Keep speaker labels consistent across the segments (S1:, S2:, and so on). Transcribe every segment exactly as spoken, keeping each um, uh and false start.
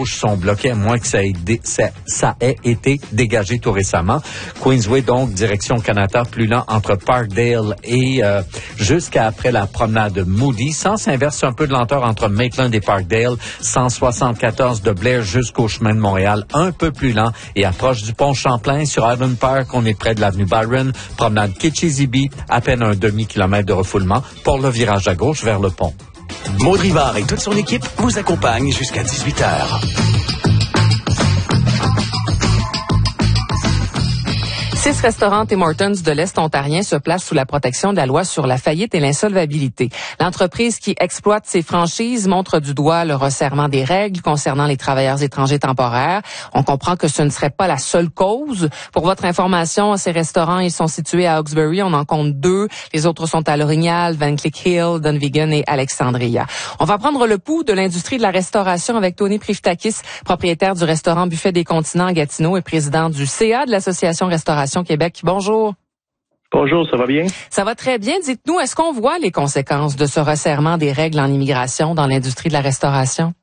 S1: gauche sont bloqués à moins que ça ait, dé, ça, ça ait été dégagé tout récemment. Queensway, donc, direction Canada, plus lent entre Parkdale et euh, jusqu'à après la promenade Moody. Sens inverse, un peu de lenteur entre Maitland et Parkdale. cent soixante-quatorze de Blair jusqu'au chemin de Montréal, un peu plus lent et approche du pont Champlain sur Island Park. On est près de l'avenue Byron. Promenade Kitchizibee, à peine un demi-kilomètre de refoulement pour le virage à gauche vers le pont.
S2: Maud Rivard et toute son équipe vous accompagnent jusqu'à dix-huit heures.
S3: Six restaurants Tim Hortons de l'Est ontarien se placent sous la protection de la loi sur la faillite et l'insolvabilité. L'entreprise qui exploite ces franchises montre du doigt le resserrement des règles concernant les travailleurs étrangers temporaires. On comprend que ce ne serait pas la seule cause. Pour votre information, ces restaurants, ils sont situés à Hawkesbury. On en compte deux. Les autres sont à L'Orignal, Van Cleek Hill, Dunvegan et Alexandria. On va prendre le pouls de l'industrie de la restauration avec Tony Priftakis, propriétaire du restaurant Buffet des Continents à Gatineau et président du C A de l'Association Restauration Québec. Bonjour.
S4: Bonjour, ça va bien?
S3: Ça va très bien. Dites-nous, est-ce qu'on voit les conséquences de ce resserrement des règles en immigration dans l'industrie de la restauration?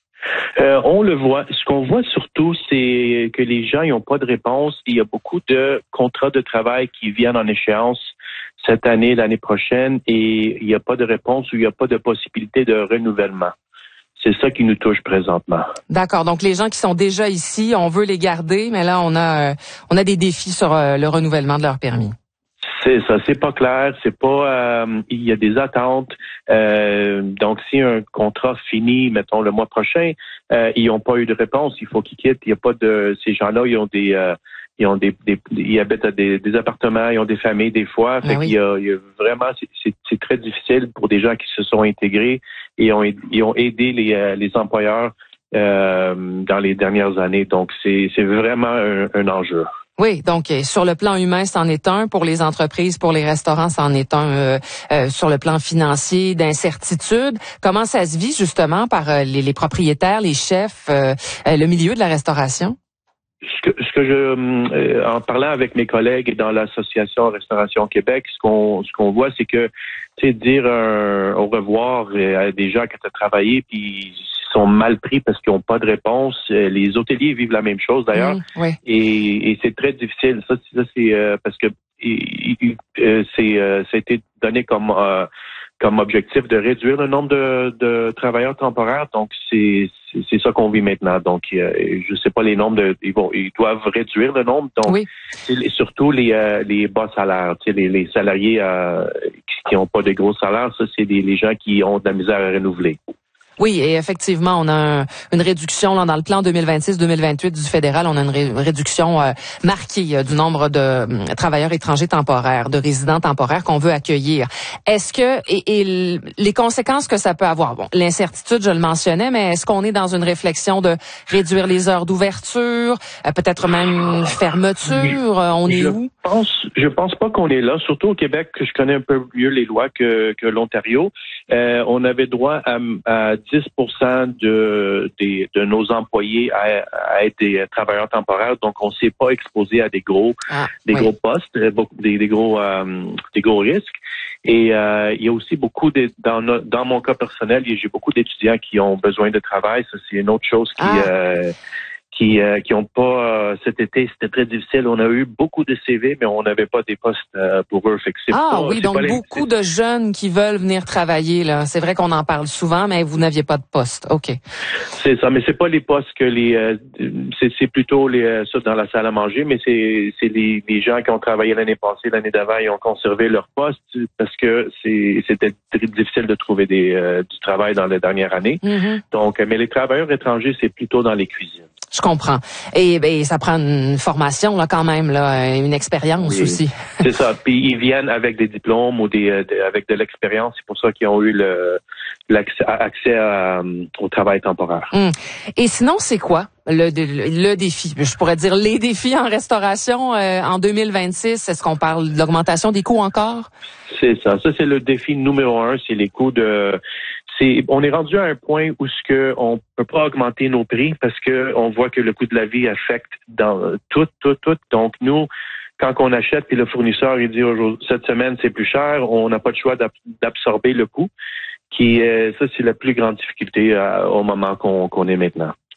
S4: Euh, on le voit. Ce qu'on voit surtout, c'est que les gens n'ont pas de réponse. Il y a beaucoup de contrats de travail qui viennent en échéance cette année, l'année prochaine, et il n'y a pas de réponse ou il n'y a pas de possibilité de renouvellement. C'est ça qui nous touche présentement.
S3: D'accord. Donc, les gens qui sont déjà ici, on veut les garder, mais là, on a, euh, on a des défis sur euh, le renouvellement de leur permis.
S4: C'est ça. C'est pas clair. C'est pas. Euh, il y a des attentes. Euh, donc, si un contrat finit, mettons le mois prochain, euh, ils n'ont pas eu de réponse. Il faut qu'ils quittent. Il y a pas de. Ces gens-là, ils ont des. Euh, Ils ont des, des ils habitent à des, des appartements, ils ont des familles des fois. Fait ah oui. qu'il y a, il y a vraiment, c'est, c'est, c'est très difficile pour des gens qui se sont intégrés et ont, ils ont aidé les, les employeurs euh, dans les dernières années. Donc c'est, c'est vraiment un, un enjeu.
S3: Oui, donc sur le plan humain, c'en est un. Pour les entreprises, pour les restaurants, c'en est un. Euh, euh, sur le plan financier, d'incertitude. Comment ça se vit justement par euh, les, les propriétaires, les chefs, euh, euh, le milieu de la restauration?
S4: Ce que, ce que je, euh, en parlant avec mes collègues dans l'association Restauration Québec, ce qu'on, ce qu'on voit, c'est que, tu sais, dire un, au revoir à des gens qui ont travaillé puis ils sont mal pris parce qu'ils n'ont pas de réponse. Les hôteliers vivent la même chose d'ailleurs, mmh, oui. et, et c'est très difficile. Ça, ça c'est euh, parce que et, et, euh, c'est, euh, ça a été donné comme euh, comme objectif de réduire le nombre de, de travailleurs temporaires. Donc, c'est, c'est, c'est ça qu'on vit maintenant. Donc, euh, je sais pas les nombres de, ils vont, ils doivent réduire le nombre. Donc, oui. c'est surtout les, euh, les bas salaires, tu sais, les, les salariés euh, qui n'ont pas de gros salaires, ça, c'est des, les gens qui ont de la misère à renouveler.
S3: Oui, et effectivement, on a un, une réduction là, dans le plan deux mille vingt-six deux mille vingt-huit du fédéral. On a une, ré, une réduction euh, marquée euh, du nombre de euh, travailleurs étrangers temporaires, de résidents temporaires qu'on veut accueillir. Est-ce que et, et les conséquences que ça peut avoir, bon, l'incertitude, je le mentionnais, mais est-ce qu'on est dans une réflexion de réduire les heures d'ouverture, euh, peut-être même une fermeture? Euh, on est
S4: je
S3: où?
S4: Pense, je pense pas qu'on est là. Surtout au Québec, que je connais un peu mieux les lois que, que l'Ontario. Euh, on avait droit à, à dix pour cent de, de, de nos employés à, à être des travailleurs temporaires, donc on ne s'est pas exposé à des gros, ah, des oui. gros postes, des, des gros, euh, des gros risques. Et euh, il y a aussi beaucoup de, dans, dans mon cas personnel, j'ai beaucoup d'étudiants qui ont besoin de travail. Ça, c'est une autre chose qui, ah. euh, qui, euh, qui ont pas euh, cet été, c'était très difficile. On a eu beaucoup de C V, mais on n'avait pas des postes euh, pour eux. Fait que c'est
S3: ah
S4: pas,
S3: oui,
S4: c'est
S3: donc
S4: pas
S3: beaucoup de jeunes qui veulent venir travailler là. C'est vrai qu'on en parle souvent, mais vous n'aviez pas de poste. Ok.
S4: C'est ça, mais c'est pas les postes que les, euh, c'est, c'est plutôt les euh, ça dans la salle à manger, mais c'est c'est les, les gens qui ont travaillé l'année passée, l'année d'avant, ils ont conservé leur poste parce que c'est c'était très difficile de trouver des euh, du travail dans la dernière année. Mm-hmm. Donc, mais les travailleurs étrangers, c'est plutôt dans les cuisines.
S3: Je comprends. Et, et ça prend une formation là quand même là, une expérience oui, aussi.
S4: C'est ça. Puis ils viennent avec des diplômes ou des, des avec de l'expérience. C'est pour ça qu'ils ont eu le l'accès accès à, au travail temporaire.
S3: Hum. Et sinon, c'est quoi le, le le défi? Je pourrais dire les défis en restauration euh, en deux mille vingt-six. Est-ce qu'on parle de l'augmentation des coûts encore?
S4: C'est ça. Ça c'est le défi numéro un. C'est les coûts de C'est, on est rendu à un point où ce que on peut pas augmenter nos prix parce que on voit que le coût de la vie affecte dans tout, tout, tout. Donc nous, quand on achète puis le fournisseur il dit aujourd'hui cette semaine c'est plus cher, on n'a pas le choix d'absorber le coût. Qui, euh, ça c'est la plus grande difficulté euh, au moment qu'on, qu'on est maintenant.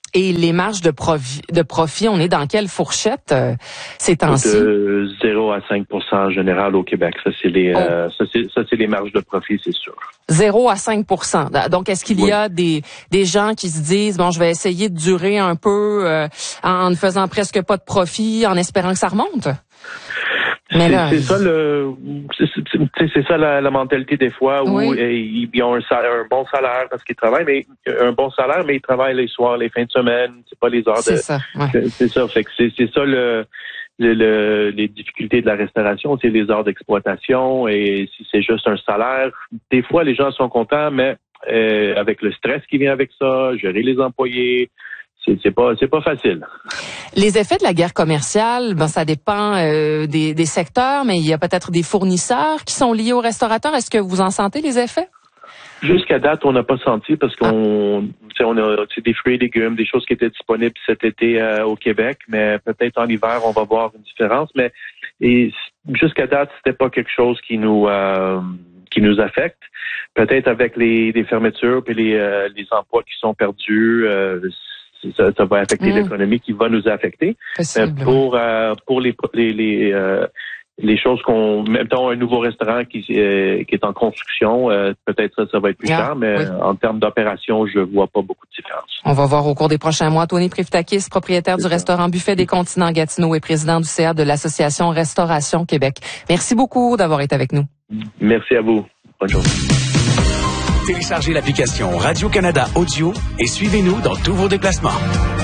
S3: Et les marges de profit, de profit, on est dans quelle fourchette euh, ces temps-ci?
S4: De zéro à cinq pour cent en général au Québec. Ça, c'est les, oh. euh, ça, c'est, ça, c'est les marges de profit, c'est sûr.
S3: zéro à cinq pour cent. Donc, est-ce qu'il y a oui. des, des gens qui se disent, bon, je vais essayer de durer un peu euh, en ne faisant presque pas de profit, en espérant que ça remonte?
S4: Mais là, c'est, c'est ça le, c'est, c'est, c'est ça la, la mentalité des fois où oui. ils, ils ont un, salaire, un bon salaire parce qu'ils travaillent, mais un bon salaire, mais ils travaillent les soirs, les fins de semaine, c'est pas les heures
S3: c'est
S4: de.
S3: Ça, ouais.
S4: c'est, c'est ça, fait que c'est, c'est ça le, le, le, les difficultés de la restauration, c'est les heures d'exploitation et si c'est juste un salaire, des fois les gens sont contents, mais euh, avec le stress qui vient avec ça, gérer les employés. C'est, c'est pas c'est pas facile.
S3: Les effets de la guerre commerciale, ben ça dépend euh, des, des secteurs, mais il y a peut-être des fournisseurs qui sont liés aux restaurateurs. Est-ce que vous en sentez les effets?
S4: Jusqu'à date, on n'a pas senti parce qu'on ah. on a des fruits et légumes, des choses qui étaient disponibles cet été euh, au Québec, mais peut-être en hiver, on va voir une différence. Mais et jusqu'à date, c'était pas quelque chose qui nous euh, qui nous affecte. Peut-être avec les, les fermetures et les, euh, les emplois qui sont perdus. Euh, Ça, ça va affecter mmh. l'économie qui va nous affecter. Euh, pour euh, pour les les les, euh, les choses qu'on mettons un nouveau restaurant qui euh, qui est en construction, euh, peut-être ça ça va être plus ah, cher, mais oui. en termes d'opération, je vois pas beaucoup de différence.
S3: On va voir au cours des prochains mois. Tony Priftakis, propriétaire C'est du ça. restaurant Buffet des Continents Gatineau et président du C A de l'association Restauration Québec. Merci beaucoup d'avoir été avec nous.
S4: Merci à vous. Bonne journée.
S2: Téléchargez l'application Radio-Canada Audio et suivez-nous dans tous vos déplacements.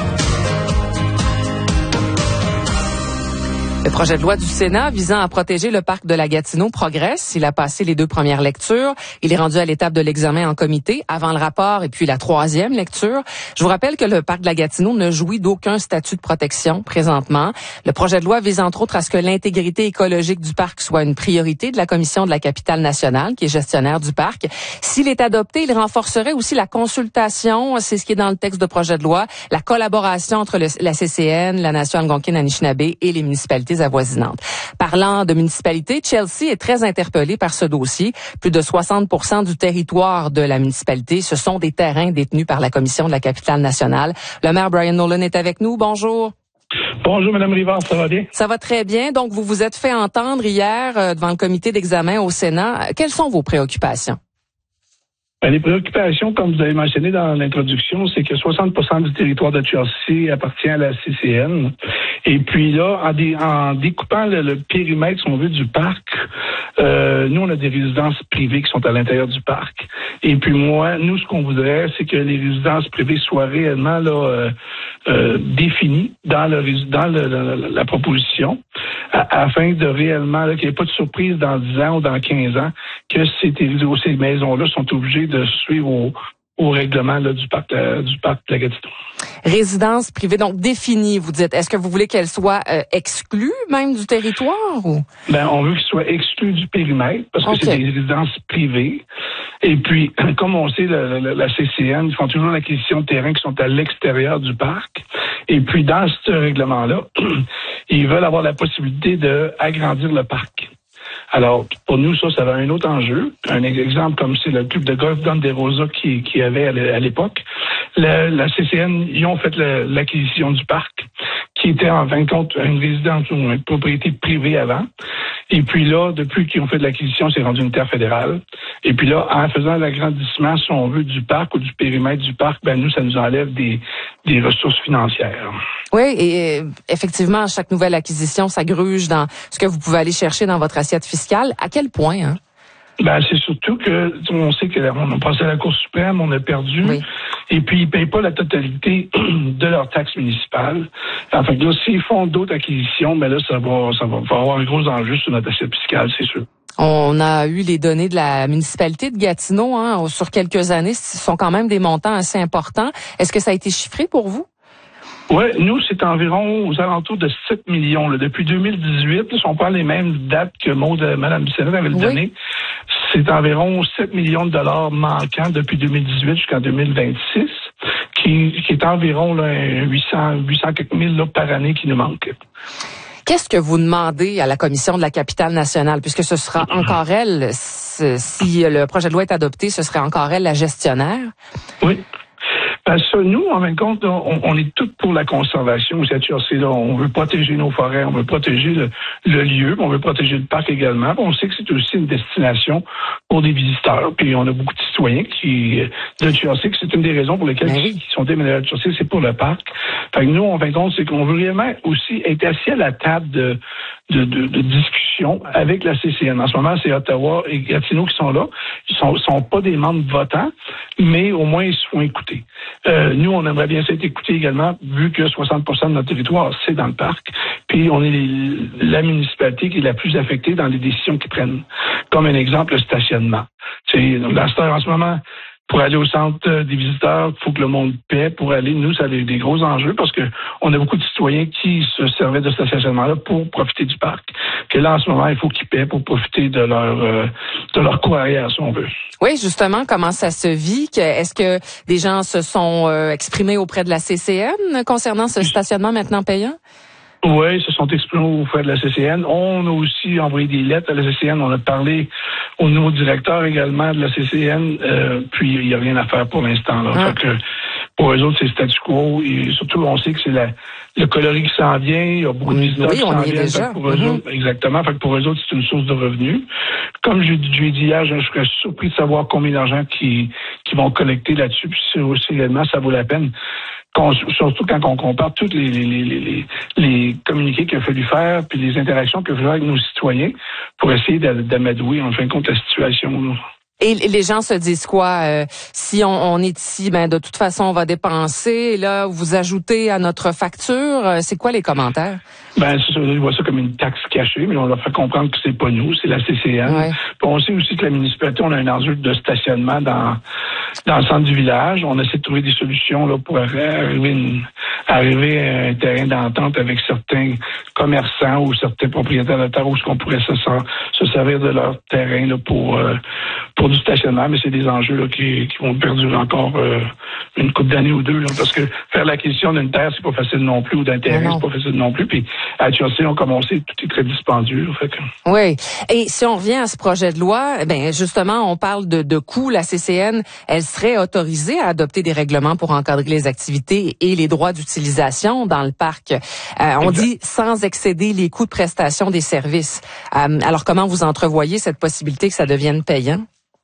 S3: Le projet de loi du Sénat visant à protéger le parc de la Gatineau progresse. Il a passé les deux premières lectures. Il est rendu à l'étape de l'examen en comité avant le rapport et puis la troisième lecture. Je vous rappelle que le parc de la Gatineau ne jouit d'aucun statut de protection présentement. Le projet de loi vise entre autres à ce que l'intégrité écologique du parc soit une priorité de la Commission de la capitale nationale qui est gestionnaire du parc. S'il est adopté, il renforcerait aussi la consultation, c'est ce qui est dans le texte de projet de loi, la collaboration entre le, la C C N, la Nation Algonquine-Anishinaabe et les municipalités avoisinantes. Parlant de municipalité, Chelsea est très interpellée par ce dossier. Plus de soixante pour cent du territoire de la municipalité, ce sont des terrains détenus par la Commission de la capitale nationale. Le maire Brian Nolan est avec nous. Bonjour.
S5: Bonjour, Mme Rivard, ça va bien?
S3: Ça va très bien. Donc, vous vous êtes fait entendre hier euh, devant le comité d'examen au Sénat. Quelles sont vos préoccupations?
S5: Les préoccupations, comme vous avez mentionné dans l'introduction, c'est que soixante pour cent du territoire de Chelsea appartient à la C C N. Et puis là, en, dé, en découpant le, le périmètre, si on veut, du parc, euh, nous, on a des résidences privées qui sont à l'intérieur du parc. Et puis moi, nous, ce qu'on voudrait, c'est que les résidences privées soient réellement là euh, euh, définies dans, le, dans le, la, la proposition, à, afin de réellement là, qu'il n'y ait pas de surprise dans dix ans ou dans quinze ans que ces, ces maisons-là sont obligées de suivre au, au règlement là, du parc euh, du parc de la Gatineau.
S3: Résidence privée, donc définie, vous dites. Est-ce que vous voulez qu'elle soit euh, exclue même du territoire ou?
S5: Ben, on veut qu'elle soit exclue du périmètre parce que okay. c'est des résidences privées. Et puis, comme on sait, la, la, la C C N, ils font toujours l'acquisition de terrains qui sont à l'extérieur du parc. Et puis, dans ce règlement-là, ils veulent avoir la possibilité d'agrandir le parc. Alors, pour nous, ça, ça avait un autre enjeu. Un exemple comme c'est le club de golf Don des Rosas qui, qui avait à l'époque. La, la C C N, ils ont fait la, l'acquisition du parc, qui était en fin de compte une résidence ou une propriété privée avant. Et puis là, depuis qu'ils ont fait de l'acquisition, c'est rendu une terre fédérale. Et puis là, en faisant l'agrandissement, si on veut, du parc ou du périmètre du parc, ben nous, ça nous enlève des, des ressources financières.
S3: Oui, et effectivement, chaque nouvelle acquisition, ça gruge dans ce que vous pouvez aller chercher dans votre assiette fiscale. À quel point, hein?
S5: Ben, c'est surtout que on sait qu'on a passé à la Cour suprême, on a perdu, oui. Et puis ils ne payent pas la totalité de leurs taxes municipales. Enfin, là, s'ils font d'autres acquisitions, ben là, ça va, ça va, va avoir un gros enjeu sur notre assiette fiscale, c'est sûr.
S3: On a eu les données de la municipalité de Gatineau, hein, sur quelques années, ce sont quand même des montants assez importants. Est-ce que ça a été chiffré pour vous?
S5: Oui, nous, c'est environ aux alentours de sept millions. Là. Depuis deux mille dix-huit, là, si on prend les mêmes dates que Maud, Mme Bissonnette avait le oui. donné, c'est environ sept millions de dollars manquants depuis deux mille dix-huit jusqu'en deux mille vingt-six, qui, qui est environ là, huit cents, huit cents quelques mille là, par année qui nous manquent.
S3: Qu'est-ce que vous demandez à la Commission de la capitale nationale, puisque ce sera encore elle, si le projet de loi est adopté, ce serait encore elle la gestionnaire?
S5: Oui. Ben, ça, nous, en fin de compte, on, on est tous pour la conservation aussi à T R C. Là, on veut protéger nos forêts, on veut protéger le, le lieu, on veut protéger le parc également. On sait que c'est aussi une destination pour des visiteurs. Puis on a beaucoup de citoyens qui de T R C, que c'est une des raisons pour lesquelles oui. ils sont déménagés à T R C, c'est pour le parc. Fait que nous, en fin de compte, c'est qu'on veut vraiment aussi être assis à la table de, de, de, de discussion avec la C C N. En ce moment, c'est Ottawa et Gatineau qui sont là. Ils sont, sont pas des membres votants, mais au moins ils se font écouter. Euh, nous, on aimerait bien s'être écoutés également, vu que soixante pour cent de notre territoire, c'est dans le parc. Puis on est les, la municipalité qui est la plus affectée dans les décisions qu'ils prennent. Comme un exemple, le stationnement. C'est la star en ce moment. Pour aller au centre des visiteurs, il faut que le monde paie pour aller. Nous, ça a des gros enjeux parce que on a beaucoup de citoyens qui se servaient de ce stationnement-là pour profiter du parc. Que là, en ce moment, il faut qu'ils paient pour profiter de leur euh, de leur cour arrière, si on veut.
S3: Oui, justement, comment ça se vit? Est-ce que des gens se sont euh, exprimés auprès de la C C N concernant ce stationnement maintenant payant?
S5: Oui, ils se sont exprimés auprès de la C C N. On a aussi envoyé des lettres à la C C N. On a parlé au nouveau directeur également de la C C N. Euh, puis, il n'y a rien à faire pour l'instant. Là. Ah. Fait que pour eux autres, c'est statu quo. Et surtout, on sait que c'est la, le coloris qui s'en vient. Il y a beaucoup de visiteurs
S3: oui,
S5: qui s'en viennent.
S3: Déjà.
S5: Pour eux mm-hmm. autres, exactement. Fait que pour eux autres, c'est une source de revenus. Comme je, je l'ai dit hier, je, je serais surpris de savoir combien d'argent qui, qui vont collecter là-dessus. Puis c'est aussi également, ça vaut la peine. Qu'on, surtout quand on compare tous les, les, les, les, les communiqués qu'il a fallu faire puis les interactions qu'il a fallu faire avec nos citoyens pour essayer d'amadouer en fin de compte la situation. Là.
S3: Et les gens se disent quoi? Euh, si on, on est ici, ben de toute façon, on va dépenser. Et là, vous ajoutez à notre facture. C'est quoi les commentaires? Ben,
S5: c'est ça, ils voient ça comme une taxe cachée, mais on leur fait comprendre que c'est pas nous, c'est la C C N. Ouais. Puis on sait aussi que la municipalité, on a un enjeu de stationnement dans dans le centre du village. On essaie de trouver des solutions là pour arriver, une, arriver à un terrain d'entente avec certains commerçants ou certains propriétaires de terre où on pourrait se, se servir de leur terrain là, pour euh, pour du stationnement, mais c'est des enjeux là, qui, qui vont perdurer encore euh, une couple d'années ou deux, là, parce que faire l'acquisition d'une terre, c'est pas facile non plus, ou d'un terrain, c'est pas facile non plus. Puis à T R C, on commencé, tout est très dispendieux. Là, fait que...
S3: Oui. Et si on revient à ce projet de loi, ben justement, on parle de, de coûts. La C C N, elle serait autorisée à adopter des règlements pour encadrer les activités et les droits d'utilisation dans le parc. Euh, on exact. dit sans excéder les coûts de prestation des services. Euh, alors, comment vous entrevoyez cette possibilité que ça devienne payant?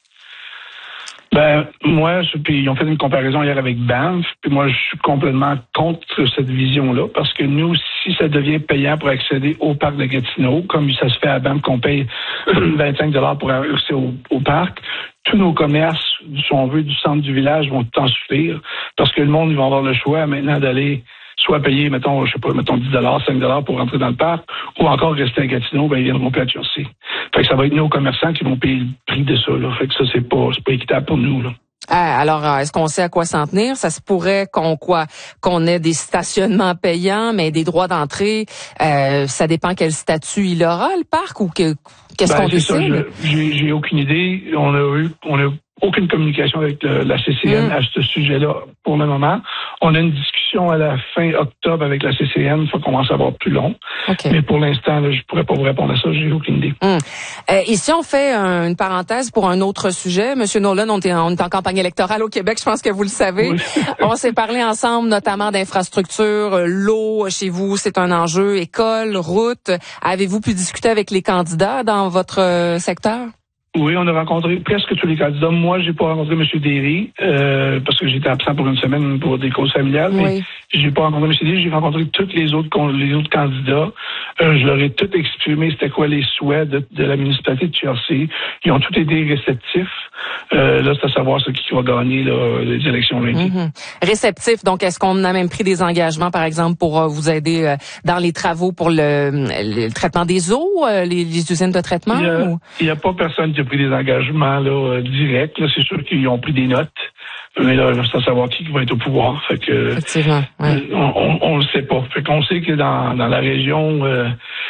S5: Ben, moi, je, puis ils ont fait une comparaison hier avec Banff, puis moi, je suis complètement contre cette vision-là, parce que nous, si ça devient payant pour accéder au parc de Gatineau, comme ça se fait à Banff, qu'on paye vingt-cinq dollars pour accéder au, au parc, tous nos commerces, si on veut, du centre du village vont tout en souffrir, parce que le monde, ils vont avoir le choix maintenant d'aller soit payer, mettons, je sais pas, mettons dix dollars, cinq dollars pour rentrer dans le parc, ou encore rester à Gatineau, ben, ils viendront plus à T R C. Fait que ça va être nos commerçants qui vont payer le prix de ça, là. Fait que ça, c'est pas, c'est pas équitable pour nous, là.
S3: Ah, alors, est-ce qu'on sait à quoi s'en tenir? Ça se pourrait qu'on quoi, qu'on ait des stationnements payants, mais des droits d'entrée. Euh, ça dépend quel statut il aura, le parc, ou que, qu'est-ce ben, qu'on décide? Ça,
S5: je, j'ai, j'ai aucune idée. On a eu, on a aucune communication avec le, la C C N mmh. à ce sujet-là pour le moment. On a une discussion à la fin octobre avec la C C N, il faut qu'on commence à avoir plus long. Okay. Mais pour l'instant, là, je pourrais pas vous répondre à ça, j'ai aucune idée.
S3: Mmh. Euh, ici, on fait un, une parenthèse pour un autre sujet. Monsieur Nolan, on est, en, on est en campagne électorale au Québec, je pense que vous le savez. Oui. On s'est parlé ensemble notamment d'infrastructures, l'eau chez vous, c'est un enjeu, école, route. Avez-vous pu discuter avec les candidats dans votre euh, secteur?
S5: Oui, on a rencontré presque tous les candidats. Moi, j'ai pas rencontré M. Derry, euh, parce que j'étais absent pour une semaine pour des causes familiales, oui. mais j'ai pas rencontré M. Derry, j'ai rencontré tous les autres les autres candidats. Euh, je leur ai tout exprimé c'était quoi les souhaits de, de la municipalité de T R C. Ils ont tous été réceptifs. Euh, là, c'est à savoir ce qui va gagner là, les élections lundi.
S3: Mm-hmm. Réceptif, donc est-ce qu'on a même pris des engagements, par exemple, pour euh, vous aider euh, dans les travaux pour le, le traitement des eaux, euh, les, les usines de traitement?
S5: Il n'y a, a pas personne qui a pris des engagements là, euh, directs. Là, c'est sûr qu'ils ont pris des notes. Mais là, c'est à savoir qui va être au pouvoir. Fait que,
S3: Effectivement, ouais.
S5: on, on, on le sait pas. Fait qu'on sait que dans, dans la région, euh,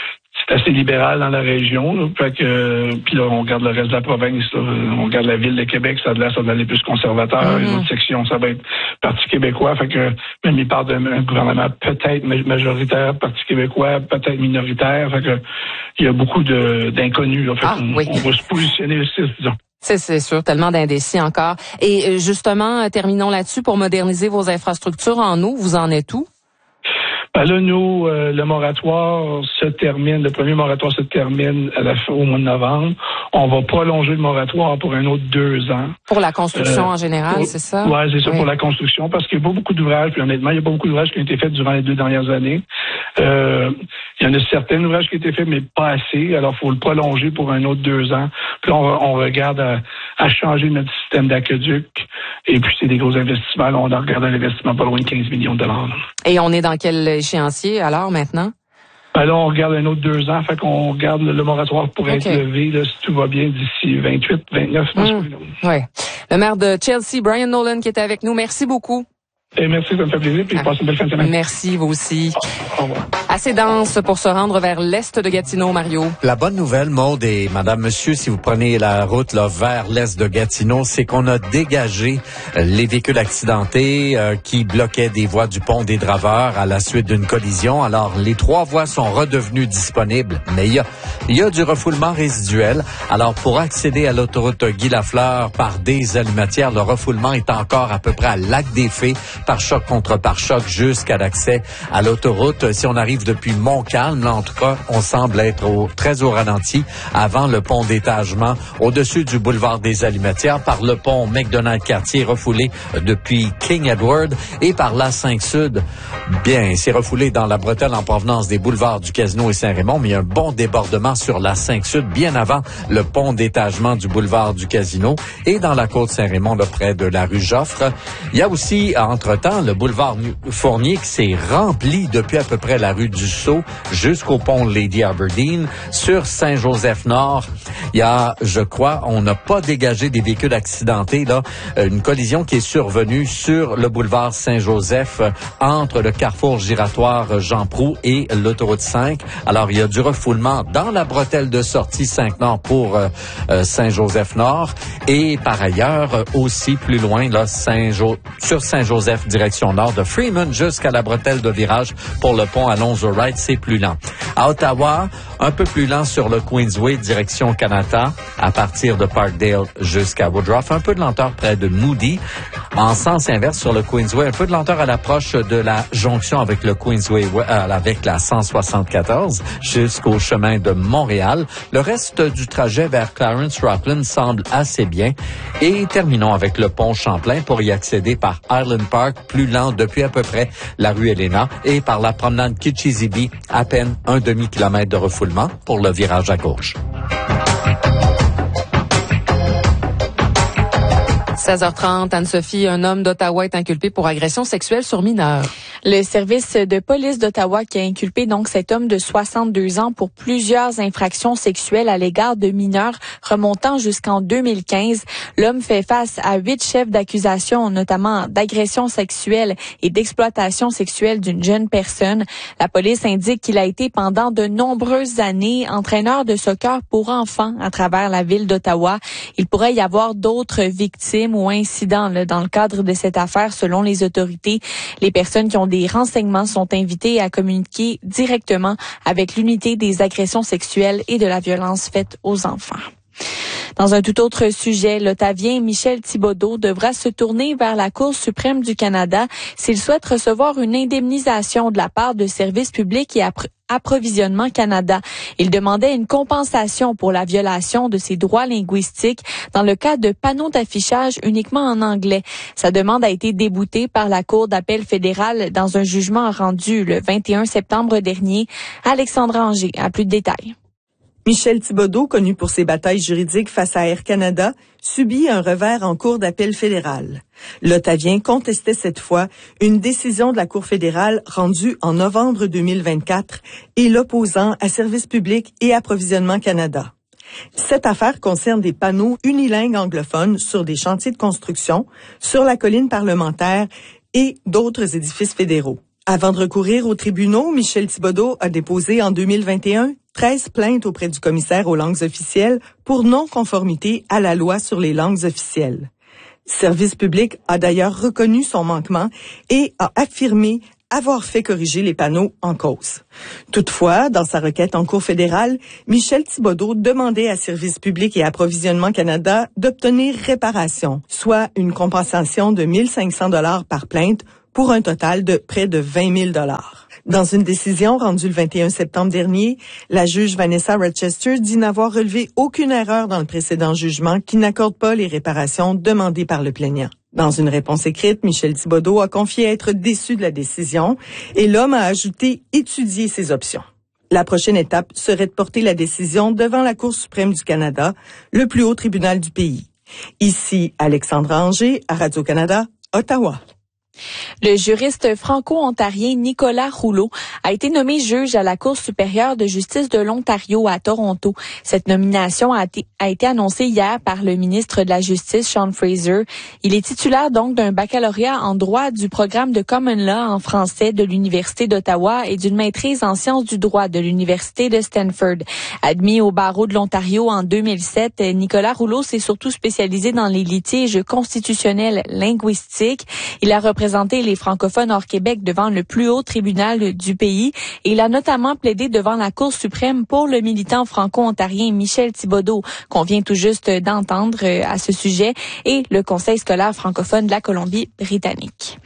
S5: assez libéral dans la région. Là, fait que, euh, puis là, on regarde le reste de la province. Là, on regarde la ville de Québec, ça a l'air, ça va aller plus conservateur. Mm-hmm. Une autre section, ça va être Parti québécois. Fait que même il parle d'un gouvernement peut-être majoritaire, Parti québécois, peut-être minoritaire. Fait que il y a beaucoup de d'inconnus. Là, fait
S3: ah,
S5: on,
S3: oui.
S5: on va se positionner le six, disons.
S3: C'est, c'est sûr, tellement d'indécis encore. Et justement, terminons là-dessus pour moderniser vos infrastructures en eau. Vous en êtes où?
S5: Ben là, nous, euh, le moratoire se termine, le premier moratoire se termine à la, au mois de novembre. On va prolonger le moratoire pour un autre deux ans.
S3: Pour la construction
S5: euh,
S3: en général,
S5: pour,
S3: c'est ça?
S5: Oui, c'est ça,
S3: oui.
S5: pour la construction, parce qu'il n'y a pas beaucoup d'ouvrages, puis honnêtement, il n'y a pas beaucoup d'ouvrages qui ont été faits durant les deux dernières années. Euh, il y en a certains ouvrages qui ont été faits, mais pas assez. Alors, il faut le prolonger pour un autre deux ans. Puis on, on regarde à, à changer notre système d'aqueduc. Et puis, c'est des gros investissements. Là, on regarde un investissement pas loin de quinze millions de dollars. Là.
S3: Et on est dans quel échéancier, alors, maintenant?
S5: Ben là, on regarde un autre deux ans. Fait qu'on regarde le, le moratoire pour okay. être levé, là, si tout va bien, d'ici vingt-huit, vingt-neuf. Mmh.
S3: Oui. Le maire de Chelsea, Brian Nolan, qui était avec nous. Merci beaucoup.
S5: Et merci, ça me fait plaisir. Puis, ah. passez une belle fin de semaine.
S3: Merci, vous aussi.
S5: Au revoir.
S3: Assez dense pour se rendre vers l'est de Gatineau, Mario.
S1: La bonne nouvelle, Maude et Madame, Monsieur, si vous prenez la route là vers l'est de Gatineau, c'est qu'on a dégagé les véhicules accidentés euh, qui bloquaient des voies du pont des Draveurs à la suite d'une collision. Alors, les trois voies sont redevenues disponibles, mais il y a, il y a du refoulement résiduel. Alors, pour accéder à l'autoroute Guy Lafleur par des Allumatières, le refoulement est encore à peu près à Lac-des-Fées, par choc contre par choc jusqu'à l'accès à l'autoroute. Si on arrive depuis Montcalm, là, en tout cas, on semble être au, très au ralenti avant le pont d'étagement au-dessus du boulevard des Allumatières, par le pont McDonald-Cartier refoulé depuis King Edward et par la cinq Sud. Bien, c'est refoulé dans la bretelle en provenance des boulevards du Casino et Saint-Raymond, mais il y a un bon débordement sur la cinq Sud bien avant le pont d'étagement du boulevard du Casino et dans la côte Saint-Raymond, là, près de la rue Joffre. Il y a aussi, entre-temps, le boulevard Fournier qui s'est rempli depuis à peu près la rue du Sceau jusqu'au pont Lady Aberdeen. Sur Saint-Joseph-Nord, il y a, je crois, on n'a pas dégagé des véhicules accidentés, là, une collision qui est survenue sur le boulevard Saint-Joseph entre le carrefour giratoire Jean Proulx et l'autoroute cinq. Alors, il y a du refoulement dans la bretelle de sortie cinq Nord pour euh, Saint-Joseph-Nord et par ailleurs, aussi plus loin, là, Saint-Jo- sur Saint-Joseph, direction nord de Freeman jusqu'à la bretelle de virage pour le pont Alonzo-Wright, c'est plus lent. À Ottawa, un peu plus lent sur le Queensway, direction Kanata, à partir de Parkdale jusqu'à Woodruff. Un peu de lenteur près de Moody. En sens inverse sur le Queensway, un peu de lenteur à l'approche de la jonction avec le Queensway, euh, avec la cent soixante-quatorze jusqu'au chemin de Montréal. Le reste du trajet vers Clarence-Rockland semble assez bien. Et terminons avec le pont Champlain pour y accéder par Island Park, plus lent depuis à peu près la rue Elena, et par la promenade Kitchissippi, à peine un demi-kilomètre de refoulement pour le virage à gauche.
S3: seize heures trente, Anne-Sophie, un homme d'Ottawa est inculpé pour agression sexuelle sur mineur.
S6: Le service de police d'Ottawa qui a inculpé donc cet homme de soixante-deux ans pour plusieurs infractions sexuelles à l'égard de mineurs remontant jusqu'en deux mille quinze. L'homme fait face à huit chefs d'accusation, notamment d'agression sexuelle et d'exploitation sexuelle d'une jeune personne. La police indique qu'il a été pendant de nombreuses années entraîneur de soccer pour enfants à travers la ville d'Ottawa. Il pourrait y avoir d'autres victimes ou incidents là, dans le cadre de cette affaire, selon les autorités. Les personnes qui ont des renseignements sont invitées à communiquer directement avec l'unité des agressions sexuelles et de la violence faite aux enfants. Dans un tout autre sujet, l'Ottavien Michel Thibodeau devra se tourner vers la Cour suprême du Canada s'il souhaite recevoir une indemnisation de la part de Services publics et après Approvisionnement Canada. Il demandait une compensation pour la violation de ses droits linguistiques dans le cas de panneaux d'affichage uniquement en anglais. Sa demande a été déboutée par la Cour d'appel fédérale dans un jugement rendu le vingt et un septembre dernier. Alexandra Anger a plus de détails.
S7: Michel Thibodeau, connu pour ses batailles juridiques face à Air Canada, subit un revers en Cour d'appel fédérale. L'Ottavien contestait cette fois une décision de la Cour fédérale rendue en novembre deux mille vingt-quatre et l'opposant à Services publics et Approvisionnement Canada. Cette affaire concerne des panneaux unilingues anglophones sur des chantiers de construction, sur la colline parlementaire et d'autres édifices fédéraux. Avant de recourir aux tribunaux, Michel Thibodeau a déposé en deux mille vingt et un treize plaintes auprès du commissaire aux langues officielles pour non-conformité à la loi sur les langues officielles. Service public a d'ailleurs reconnu son manquement et a affirmé avoir fait corriger les panneaux en cause. Toutefois, dans sa requête en Cour fédérale, Michel Thibodeau demandait à Service public et Approvisionnement Canada d'obtenir réparation, soit une compensation de mille cinq cents dollars par plainte pour un total de près de vingt mille dollars. Dans une décision rendue le vingt et un septembre dernier, la juge Vanessa Rochester dit n'avoir relevé aucune erreur dans le précédent jugement qui n'accorde pas les réparations demandées par le plaignant. Dans une réponse écrite, Michel Thibodeau a confié être déçu de la décision et l'homme a ajouté étudier ses options. La prochaine étape serait de porter la décision devant la Cour suprême du Canada, le plus haut tribunal du pays. Ici, Alexandra Anger, à Radio-Canada, Ottawa.
S6: Le juriste franco-ontarien Nicolas Rouleau a été nommé juge à la Cour supérieure de justice de l'Ontario à Toronto. Cette nomination a été, a été annoncée hier par le ministre de la Justice, Sean Fraser. Il est titulaire donc d'un baccalauréat en droit du programme de Common Law en français de l'Université d'Ottawa et d'une maîtrise en sciences du droit de l'Université de Stanford. Admis au barreau de l'Ontario en deux mille sept, Nicolas Rouleau s'est surtout spécialisé dans les litiges constitutionnels linguistiques. Il a représenté les francophones hors Québec devant le plus haut tribunal du pays et il a notamment plaidé devant la Cour suprême pour le militant franco-ontarien Michel Thibodeau, qu'on vient tout juste d'entendre à ce sujet, et le Conseil scolaire francophone de la Colombie-Britannique.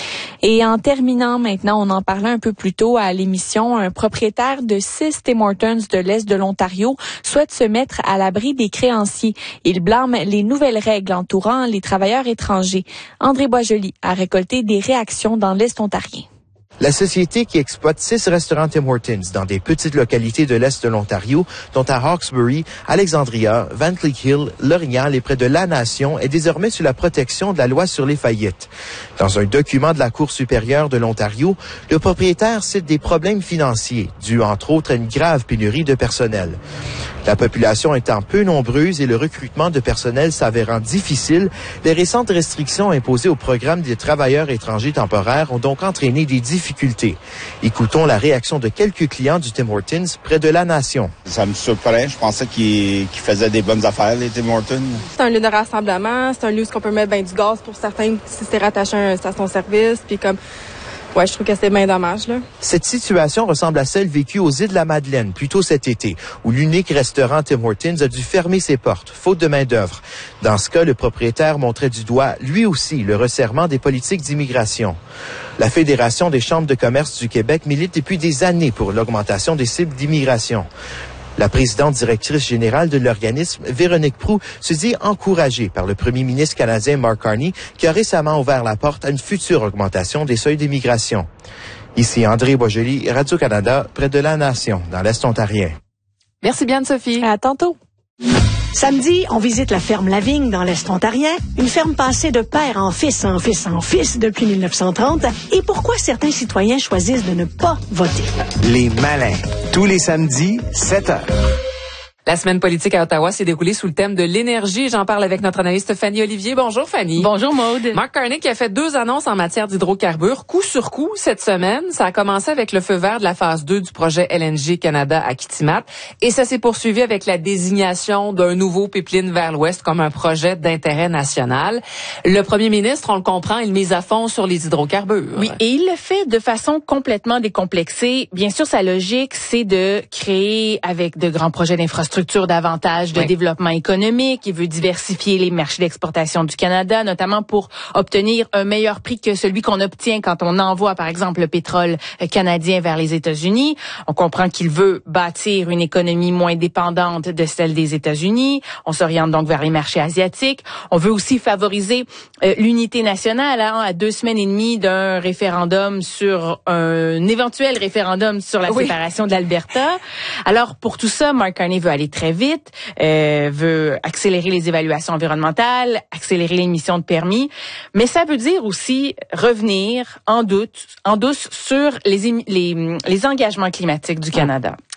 S6: Et en terminant maintenant, on en parlait un peu plus tôt à l'émission, un propriétaire de six Tim Hortons de l'Est de l'Ontario souhaite se mettre à l'abri des créanciers. Il blâme les nouvelles règles entourant les travailleurs étrangers. André Boisjoli a récolté des réactions dans l'Est ontarien.
S8: La société qui exploite six restaurants Tim Hortons dans des petites localités de l'Est de l'Ontario, dont à Hawkesbury, Alexandria, Van Cleek Hill, L'Orignal et près de La Nation, est désormais sous la protection de la loi sur les faillites. Dans un document de la Cour supérieure de l'Ontario, le propriétaire cite des problèmes financiers, dus entre autres à une grave pénurie de personnel. La population étant peu nombreuse et le recrutement de personnel s'avérant difficile, les récentes restrictions imposées au programme des travailleurs étrangers temporaires ont donc entraîné des difficultés. Écoutons la réaction de quelques clients du Tim Hortons près de La Nation.
S9: Ça me surprend. Je pensais qu'ils qu'ils faisaient des bonnes affaires, les Tim Hortons.
S10: C'est un lieu de rassemblement. C'est un lieu où on peut mettre ben, du gaz pour certains si c'est rattaché à une station-service. Puis comme... Ouais, je trouve que c'est bien dommage, là.
S8: Cette situation ressemble à celle vécue aux Îles-de-la-Madeleine, plus tôt cet été, où l'unique restaurant Tim Hortons a dû fermer ses portes, faute de main-d'œuvre. Dans ce cas, le propriétaire montrait du doigt, lui aussi, le resserrement des politiques d'immigration. La Fédération des chambres de commerce du Québec milite depuis des années pour l'augmentation des cibles d'immigration. La présidente directrice générale de l'organisme, Véronique Proulx, se dit encouragée par le premier ministre canadien Mark Carney, qui a récemment ouvert la porte à une future augmentation des seuils d'immigration. Ici André Boisjoli, Radio-Canada, près de La Nation, dans l'Est ontarien.
S3: Merci bien, Sophie.
S6: À tantôt.
S11: Samedi, on visite la ferme Lavigne dans l'Est ontarien, une ferme passée de père en fils en fils en fils depuis mille neuf cent trente. Et pourquoi certains citoyens choisissent de ne pas voter?
S2: Les malins, tous les samedis, sept heures.
S3: La semaine politique à Ottawa s'est déroulée sous le thème de l'énergie. J'en parle avec notre analyste Fanny Olivier. Bonjour Fanny.
S12: Bonjour Maude.
S3: Mark Carney qui a fait deux annonces en matière d'hydrocarbures, coup sur coup cette semaine. Ça a commencé avec le feu vert de la phase deux du projet L N G Canada à Kitimat et ça s'est poursuivi avec la désignation d'un nouveau pipeline vers l'ouest comme un projet d'intérêt national. Le premier ministre, on le comprend, il mise à fond sur les hydrocarbures.
S12: Oui, et il le fait de façon complètement décomplexée. Bien sûr, sa logique, c'est de créer avec de grands projets d'infrastructure davantage de oui. développement économique. Il veut diversifier les marchés d'exportation du Canada, notamment pour obtenir un meilleur prix que celui qu'on obtient quand on envoie, par exemple, le pétrole canadien vers les États-Unis. On comprend qu'il veut bâtir une économie moins dépendante de celle des États-Unis. On s'oriente donc vers les marchés asiatiques. On veut aussi favoriser euh, l'unité nationale hein, à deux semaines et demie d'un référendum sur un éventuel référendum sur la oui. séparation de l'Alberta. Alors, pour tout ça, Mark Carney veut aller très vite, euh, veut accélérer les évaluations environnementales, accélérer l'émission de permis, mais ça veut dire aussi revenir en doute, en douce sur les, les, les engagements climatiques du Canada.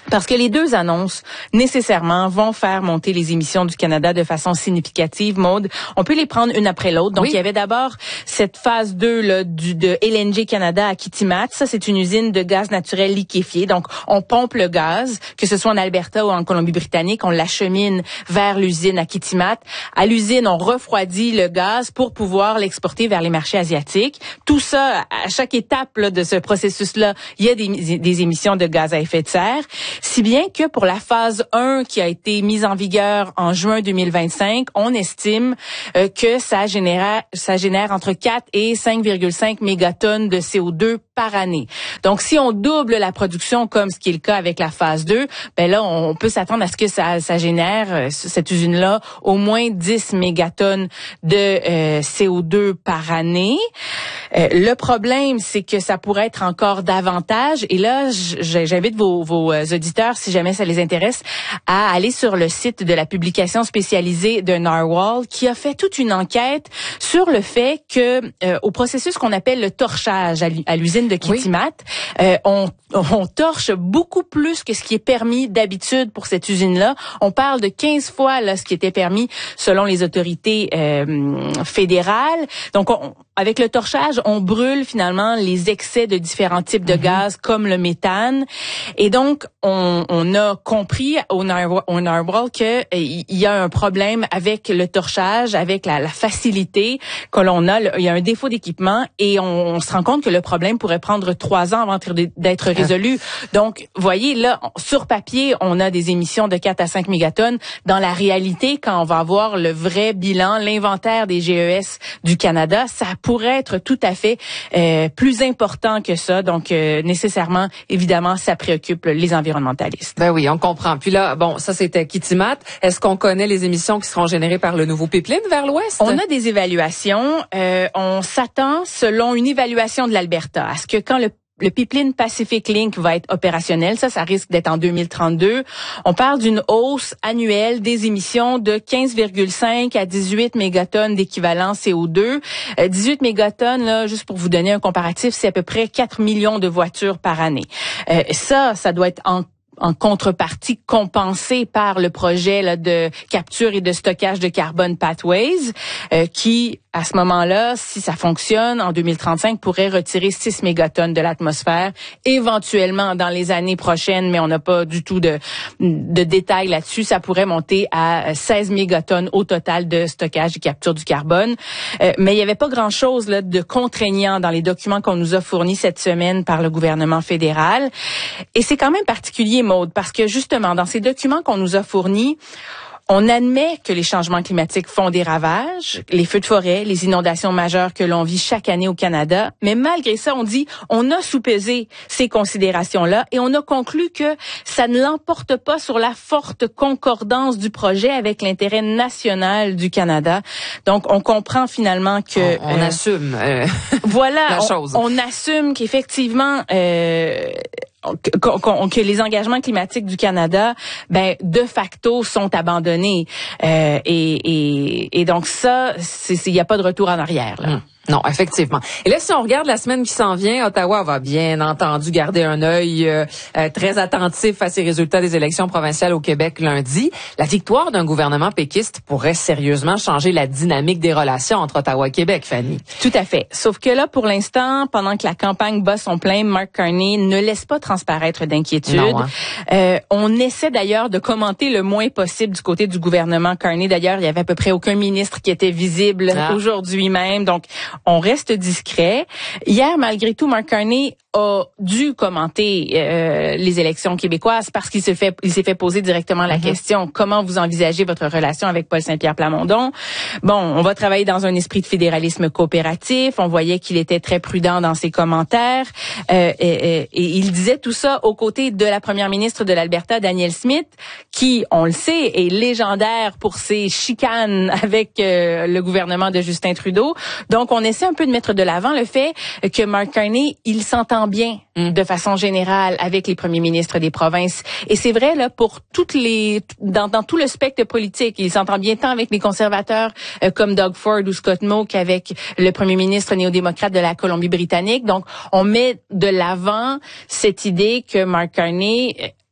S12: Parce que les deux annonces, nécessairement, vont faire monter les émissions du Canada de façon significative. Maude, on peut les prendre une après l'autre. Donc, oui. Il y avait d'abord cette phase deux là, du, de L N G Canada à Kitimat. Ça, c'est une usine de gaz naturel liquéfié. Donc, on pompe le gaz, que ce soit en Alberta ou en Colombie-Britannique, on l'achemine vers l'usine à Kitimat. À l'usine, on refroidit le gaz pour pouvoir l'exporter vers les marchés asiatiques. Tout ça, à chaque étape là, de ce processus-là, il y a des, des émissions de gaz à effet de serre. Si bien que pour la phase un qui a été mise en vigueur en juin deux mille vingt-cinq, on estime euh, que ça génère, ça génère entre quatre et cinq virgule cinq mégatonnes de C O deux par année. Donc, si on double la production comme ce qui est le cas avec la phase deux, ben là, on peut s'attendre à ce que ça, ça génère, cette usine-là, au moins dix mégatonnes de euh, C O deux par année. Euh, le problème, c'est que ça pourrait être encore davantage. Et là, j'invite vos, vos auditeurs, si jamais ça les intéresse, à aller sur le site de la publication spécialisée de Narwhal, qui a fait toute une enquête sur le fait que euh, au processus qu'on appelle le torchage à l'usine de Kitimat, oui. euh, on, on torche beaucoup plus que ce qui est permis d'habitude pour cette usine-là. On parle de quinze fois là ce qui était permis selon les autorités euh, fédérales. Donc, on, avec le torchage, on brûle finalement les excès de différents types de mm-hmm. gaz comme le méthane. Et donc, on, on a compris au Narwhal qu'il y a un problème avec le torchage, avec la, la facilité que l'on a. Il y a un défaut d'équipement et on, on se rend compte que le problème pourrait prendre trois ans avant d'être résolu. Donc, voyez, là, sur papier, on a des émissions de quatre à cinq mégatonnes. Dans la réalité, quand on va avoir le vrai bilan, l'inventaire des G E S du Canada, ça pourrait être tout à fait euh, plus important que ça. Donc, euh, nécessairement, évidemment, ça préoccupe les environnementalistes.
S3: Ben oui, on comprend. Puis là, bon, ça, c'était Kitimat. Est-ce qu'on connaît les émissions qui seront générées par le nouveau pipeline vers l'ouest?
S12: On a des évaluations. Euh, on s'attend, selon une évaluation de l'Alberta, à ce que quand le Le pipeline Pacific Link va être opérationnel. Ça, ça risque d'être en deux mille trente-deux. On parle d'une hausse annuelle des émissions de quinze virgule cinq à dix-huit mégatonnes d'équivalent C O deux. Euh, dix-huit mégatonnes, là, juste pour vous donner un comparatif, c'est à peu près quatre millions de voitures par année. Euh, ça, ça doit être en en contrepartie compensé par le projet là, de capture et de stockage de carbone Pathways, euh, qui, à ce moment-là, si ça fonctionne, en deux mille trente-cinq, pourrait retirer six mégatonnes de l'atmosphère, éventuellement dans les années prochaines, mais on n'a pas du tout de, de détails là-dessus, ça pourrait monter à seize mégatonnes au total de stockage et capture du carbone. Euh, mais il n'y avait pas grand-chose là, de contraignant dans les documents qu'on nous a fournis cette semaine par le gouvernement fédéral. Et c'est quand même particulier, Maude, parce que justement, dans ces documents qu'on nous a fournis, on admet que les changements climatiques font des ravages, les feux de forêt, les inondations majeures que l'on vit chaque année au Canada, mais malgré ça, on dit, on a sous-pesé ces considérations-là et on a conclu que ça ne l'emporte pas sur la forte concordance du projet avec l'intérêt national du Canada. Donc, on comprend finalement que...
S3: On, on euh, assume euh,
S12: voilà,
S3: la
S12: on,
S3: chose.
S12: On assume qu'effectivement... Euh, Que, que, que les engagements climatiques du Canada, ben de facto, sont abandonnés. Euh, et, et, et donc ça, il n'y a pas de retour en arrière, là. Hum.
S3: Non, effectivement. Et là, si on regarde la semaine qui s'en vient, Ottawa va bien entendu garder un œil euh, euh, très attentif à ces résultats des élections provinciales au Québec lundi. La victoire d'un gouvernement péquiste pourrait sérieusement changer la dynamique des relations entre Ottawa et Québec, Fanny.
S12: Tout à fait. Sauf que là, pour l'instant, pendant que la campagne bat son plein, Mark Carney ne laisse pas transparaître d'inquiétude.
S3: Non, hein?
S12: euh, on essaie d'ailleurs de commenter le moins possible du côté du gouvernement Carney. D'ailleurs, il y avait à peu près aucun ministre qui était visible ah. aujourd'hui même. Donc, on reste discret. Hier, malgré tout, Mark Carney a dû commenter euh, les élections québécoises parce qu'il s'est fait, il s'est fait poser directement la mm-hmm. question, comment vous envisagez votre relation avec Paul Saint-Pierre Plamondon? Bon, on va travailler dans un esprit de fédéralisme coopératif. On voyait qu'il était très prudent dans ses commentaires. Euh, et, et, et il disait tout ça aux côtés de la première ministre de l'Alberta, Danielle Smith, qui, on le sait, est légendaire pour ses chicanes avec euh, le gouvernement de Justin Trudeau. Donc, on essaie un peu de mettre de l'avant le fait que Mark Carney, il s'entend bien mm. de façon générale avec les premiers ministres des provinces. Et c'est vrai là pour toutes les dans, dans tout le spectre politique. Il s'entend bien tant avec les conservateurs euh, comme Doug Ford ou Scott Moe qu'avec le premier ministre néo-démocrate de la Colombie-Britannique. Donc, on met de l'avant cette idée que Mark Carney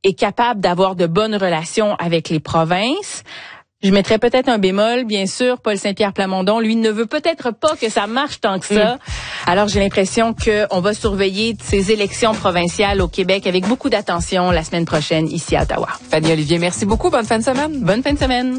S12: est capable d'avoir de bonnes relations avec les provinces. Je mettrais peut-être un bémol, bien sûr, Paul Saint-Pierre Plamondon, lui, ne veut peut-être pas que ça marche tant que ça. Mm. Alors, j'ai l'impression qu'on va surveiller ces élections provinciales au Québec avec beaucoup d'attention la semaine prochaine ici à Ottawa.
S3: Fanny Olivier, merci beaucoup. Bonne fin de semaine.
S12: Bonne fin de semaine.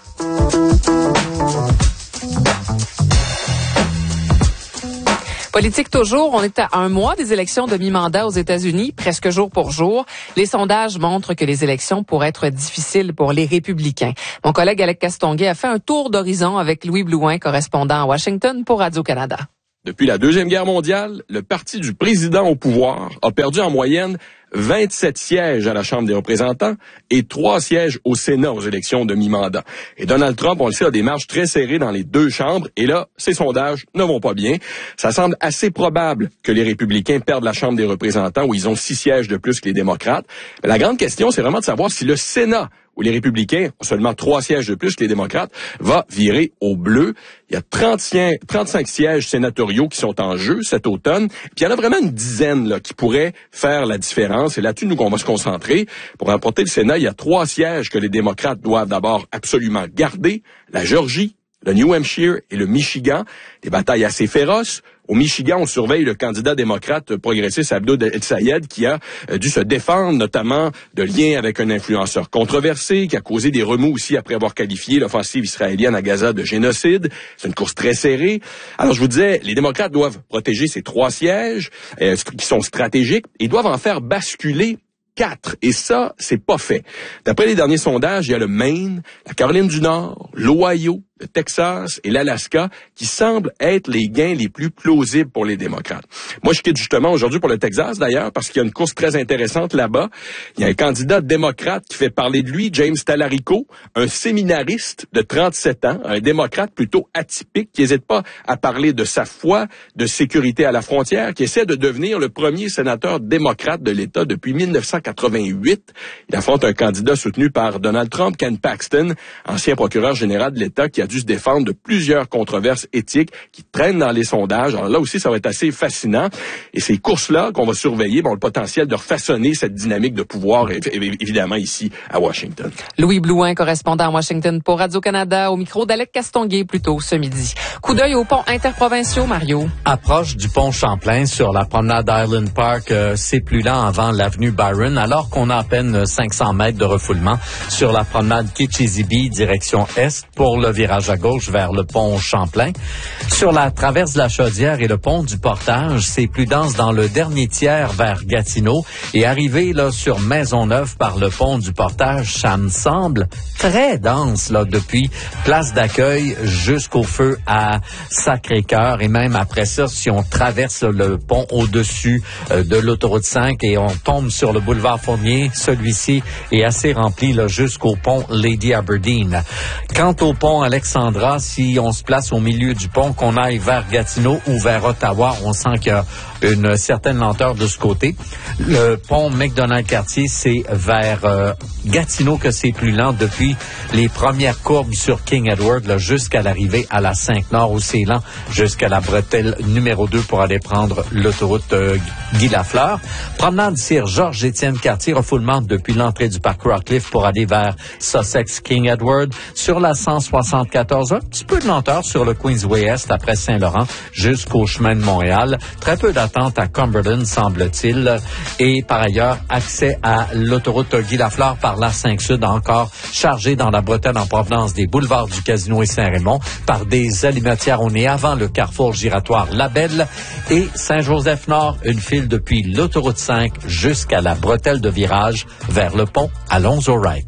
S3: Politique toujours, on est à un mois des élections de mi-mandat aux États-Unis, presque jour pour jour. Les sondages montrent que les élections pourraient être difficiles pour les républicains. Mon collègue Alec Castonguay a fait un tour d'horizon avec Louis Blouin, correspondant à Washington pour Radio-Canada.
S13: Depuis la Deuxième Guerre mondiale, le parti du président au pouvoir a perdu en moyenne vingt-sept sièges à la Chambre des représentants et trois sièges au Sénat aux élections de mi-mandat. Et Donald Trump, on le sait, a des marges très serrées dans les deux chambres. Et là, ces sondages ne vont pas bien. Ça semble assez probable que les républicains perdent la Chambre des représentants où ils ont six sièges de plus que les démocrates. Mais la grande question, c'est vraiment de savoir si le Sénat, où les républicains ont seulement trois sièges de plus que les démocrates, va virer au bleu. Il y a trente-cinq sièges sénatoriaux qui sont en jeu cet automne. Puis il y en a vraiment une dizaine là, qui pourraient faire la différence. C'est là-dessus, nous, qu'on va se concentrer. Pour remporter le Sénat, il y a trois sièges que les démocrates doivent d'abord absolument garder. La Géorgie, le New Hampshire et le Michigan. Des batailles assez féroces. Au Michigan, on surveille le candidat démocrate progressiste Abdo El-Sayed qui a euh, dû se défendre notamment de liens avec un influenceur controversé qui a causé des remous aussi après avoir qualifié l'offensive israélienne à Gaza de génocide. C'est une course très serrée. Alors je vous disais, les démocrates doivent protéger ces trois sièges euh, qui sont stratégiques et doivent en faire basculer quatre. Et ça, c'est pas fait. D'après les derniers sondages, il y a le Maine, la Caroline du Nord, l'Ohio, le Texas et l'Alaska qui semblent être les gains les plus plausibles pour les démocrates. Moi, je quitte justement aujourd'hui pour le Texas, d'ailleurs, parce qu'il y a une course très intéressante là-bas. Il y a un candidat démocrate qui fait parler de lui, James Talarico, un séminariste de trente-sept ans, un démocrate plutôt atypique, qui n'hésite pas à parler de sa foi, de sécurité à la frontière, qui essaie de devenir le premier sénateur démocrate de l'État depuis mille neuf cent quatre-vingt-huit. Il affronte un candidat soutenu par Donald Trump, Ken Paxton, ancien procureur général de l'État, qui a dû se défendre de plusieurs controverses éthiques qui traînent dans les sondages. Alors là aussi, ça va être assez fascinant. Et ces courses-là qu'on va surveiller ont le potentiel de refaçonner cette dynamique de pouvoir, évidemment, ici à Washington.
S3: Louis Blouin, correspondant à Washington pour Radio-Canada, au micro d'Alec Castonguay, plus tôt ce midi. Coup d'œil aux ponts interprovinciaux, Mario.
S1: Approche du pont Champlain sur la promenade Island Park, euh, c'est plus lent avant l'avenue Byron, alors qu'on a à peine cinq cents mètres de refoulement sur la promenade Kitchissippi, direction est, pour le virage à gauche vers le pont Champlain. Sur la traverse de la Chaudière et le pont du Portage, c'est plus dense dans le dernier tiers vers Gatineau et arrivé là sur Maisonneuve par le pont du Portage, ça me semble très dense là depuis place d'accueil jusqu'au feu à Sacré-Cœur et même après ça, si on traverse là, le pont au-dessus euh, de l'autoroute cinq et on tombe sur le boulevard Fournier, celui-ci est assez rempli là jusqu'au pont Lady Aberdeen. Quant au pont Alexandra, si on se place au milieu du pont, qu'on aille vers Gatineau ou vers Ottawa, on sent qu'il y a une certaine lenteur de ce côté. Le pont McDonald-Cartier, c'est vers euh, Gatineau que c'est plus lent depuis les premières courbes sur King Edward là, jusqu'à l'arrivée à la cinq-Nord où c'est lent jusqu'à la bretelle numéro deux pour aller prendre l'autoroute euh, Guy-Lafleur. Promenade Sir Georges-Étienne Cartier, refoulement depuis l'entrée du parc Rockcliffe pour aller vers Sussex King Edward. Sur la cent soixante-quatorze, un petit peu de lenteur sur le Queensway Est après Saint-Laurent jusqu'au chemin de Montréal. Très peu d'attente à Cumberland, semble-t-il. Et par ailleurs, accès à l'autoroute Guy-Lafleur par l'A cinq Sud, encore chargé dans la bretelle en provenance des boulevards du Casino et Saint-Raymond par des allumettières au nez avant le carrefour giratoire Labelle et Saint-Joseph-Nord, une file depuis l'autoroute cinq jusqu'à la bretelle de virage vers le pont Alonzo-Wright.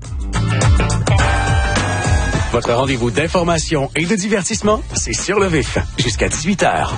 S2: Votre rendez-vous d'information et de divertissement, c'est Sur le Vif, jusqu'à dix-huit heures.